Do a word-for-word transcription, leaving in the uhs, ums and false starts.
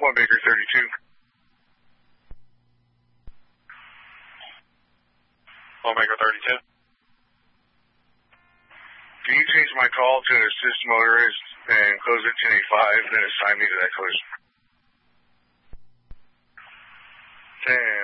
one Baker thirty-two. one Baker thirty-two. Can you change my call to an assist motorist and close it ten eighty-five, then assign me to that collision? ten